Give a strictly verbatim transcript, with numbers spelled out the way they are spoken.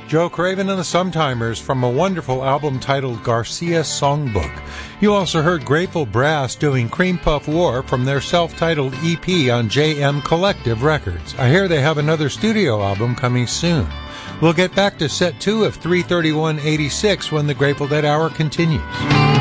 Joe Craven and the Sometimers from a wonderful album titled Garcia Songbook. You also heard Grateful Brass doing Cream Puff War from their self-titled E P on J M Collective Records. I hear they have another studio album coming soon. We'll get back to set two of three thirty-one eighty-six when the Grateful Dead Hour continues.